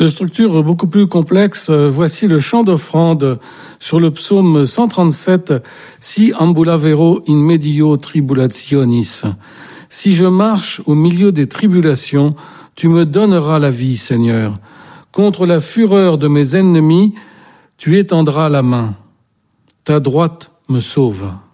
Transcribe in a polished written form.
De structure beaucoup plus complexe, voici le chant d'offrande sur le psaume 137, « Si ambulavero in medio tribulationis ». Si je marche au milieu des tribulations, tu me donneras la vie, Seigneur. Contre la fureur de mes ennemis, tu étendras la main. Ta droite me sauve.